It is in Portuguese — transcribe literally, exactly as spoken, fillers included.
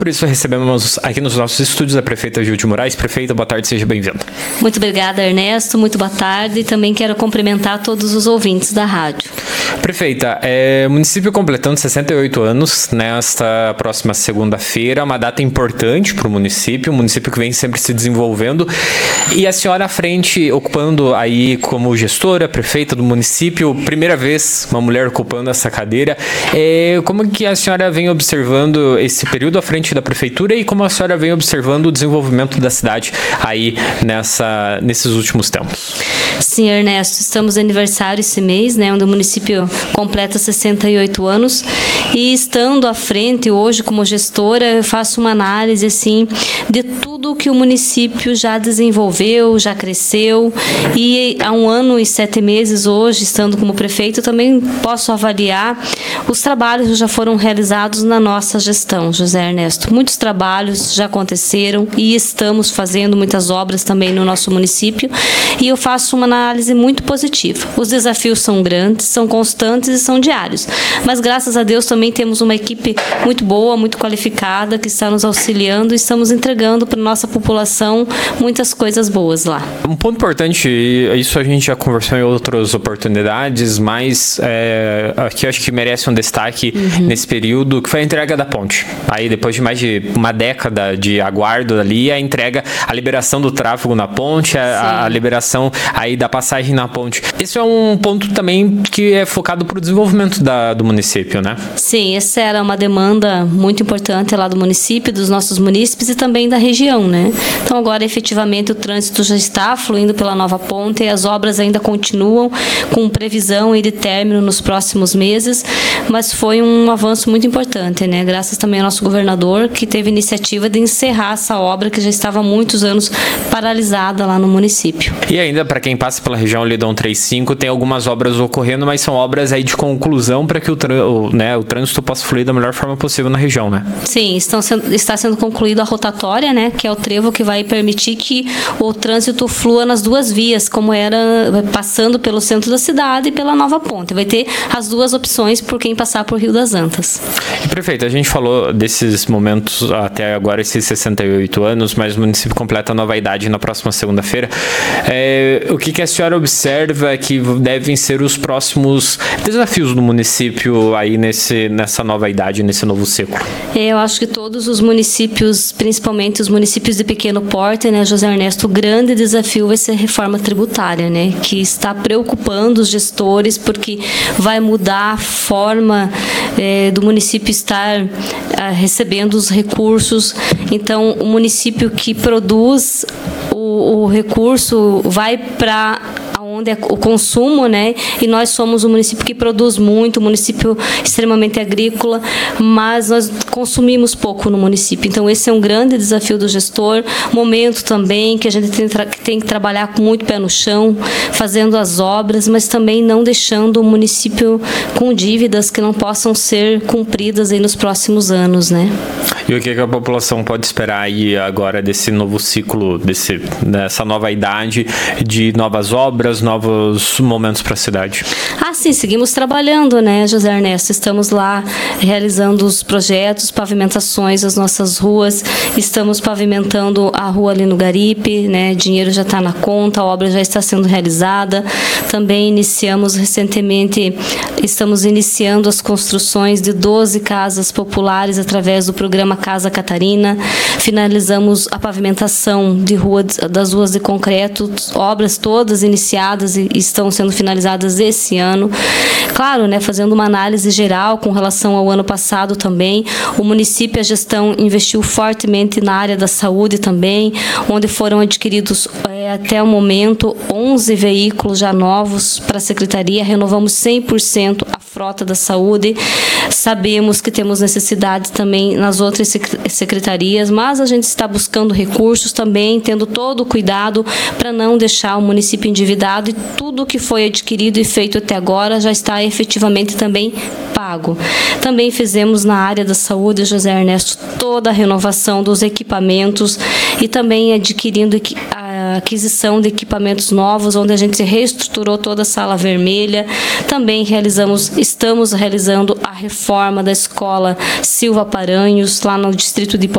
Por isso recebemos aqui nos nossos estúdios a prefeita Gilde Moraes. Prefeita, boa tarde, seja bem-vinda. Muito obrigada, Ernesto, muito boa tarde e também quero cumprimentar todos os ouvintes da rádio. Prefeita, é, o município completando sessenta e oito anos nesta próxima segunda-feira, uma data importante para o município, um município que vem sempre se desenvolvendo, e a senhora à frente, ocupando aí como gestora, prefeita do município, primeira vez uma mulher ocupando essa cadeira, é, como que a senhora vem observando esse período à frente da prefeitura e como a senhora vem observando o desenvolvimento da cidade aí nessa, nesses últimos tempos? Sim, Ernesto, estamos no aniversário esse mês, né, onde o município completa sessenta e oito anos, e estando à frente hoje como gestora, eu faço uma análise assim de tudo que o município já desenvolveu, já cresceu, e há um ano e sete meses hoje, estando como prefeito, também posso avaliar os trabalhos que já foram realizados na nossa gestão, José Ernesto. Muitos trabalhos já aconteceram e estamos fazendo muitas obras também no nosso município, e eu faço uma análise muito positiva. Os desafios são grandes, são constantes e são diários, mas graças a Deus também temos uma equipe muito boa, muito qualificada, que está nos auxiliando e estamos entregando para a nossa população muitas coisas boas lá. Um ponto importante, isso a gente já conversou em outras oportunidades, mas é, aqui eu acho que merece um destaque uhum. nesse período, que foi a entrega da ponte. Aí depois de mais de uma década de aguardo ali, a entrega, a liberação do tráfego na ponte, a, a liberação aí da passagem na ponte. Esse é um ponto também que é focado para o desenvolvimento da, do município, né? Sim, essa era uma demanda muito importante lá do município, dos nossos munícipes e também da região, né? Então agora efetivamente o trânsito já está fluindo pela nova ponte e as obras ainda continuam com previsão e de término nos próximos meses, mas foi um avanço muito importante, né? Graças também ao nosso governador, que teve a iniciativa de encerrar essa obra que já estava há muitos anos paralisada lá no município. E ainda, para quem passa pela região Lidão trinta e cinco, tem algumas obras ocorrendo, mas são obras aí de conclusão para que o, o, né, o trânsito possa fluir da melhor forma possível na região, né? Sim, estão sendo, está sendo concluída a rotatória, né, que é o trevo que vai permitir que o trânsito flua nas duas vias, como era passando pelo centro da cidade e pela nova ponte. Vai ter as duas opções por quem passar por Rio das Antas. E, prefeito, a gente falou desses momentos até agora, esses sessenta e oito anos, mas o município completa a nova idade na próxima segunda-feira. É, o que, que a senhora observa que devem ser os próximos desafios do município aí nesse, nessa nova idade, nesse novo ciclo? Eu acho que todos os municípios, principalmente os municípios de pequeno porte, né, José Ernesto, o grande desafio vai ser a reforma tributária, né, que está preocupando os gestores porque vai mudar a forma é, do município estar a, recebendo os recursos. Então, o município que produz o, o recurso vai para onde é o consumo, né? E nós somos um município que produz muito, um município extremamente agrícola, mas nós consumimos pouco no município. Então, esse é um grande desafio do gestor. Momento também que a gente tem, tem que trabalhar com muito pé no chão, fazendo as obras, mas também não deixando o município com dívidas que não possam ser cumpridas aí nos próximos anos, né? E o que a população pode esperar aí agora desse novo ciclo, desse, dessa nova idade de novas obras, novos momentos para a cidade? Ah, sim, seguimos trabalhando, né, José Ernesto? Estamos lá realizando os projetos, pavimentações das nossas ruas, estamos pavimentando a rua ali no Garipe, né, dinheiro já está na conta, a obra já está sendo realizada. Também iniciamos recentemente, estamos iniciando as construções de doze casas populares através do programa Casa Catarina. Finalizamos a pavimentação de rua, das ruas de concreto, obras todas iniciadas e estão sendo finalizadas esse ano. Claro, né, fazendo uma análise geral com relação ao ano passado também, o município, a gestão investiu fortemente na área da saúde também, onde foram adquiridos é, até o momento onze veículos já novos para a secretaria, renovamos cem por cento a frota da saúde. Sabemos que temos necessidade também nas outras secretarias, mas a gente está buscando recursos também, tendo todo o cuidado para não deixar o município endividado, e tudo que foi adquirido e feito até agora já está efetivamente também pago. Também fizemos na área da saúde, José Ernesto, toda a renovação dos equipamentos e também adquirindo a aquisição de equipamentos novos, onde a gente reestruturou toda a sala vermelha. Também realizamos, estamos realizando a reforma da escola Silva Paranhos, lá no distrito de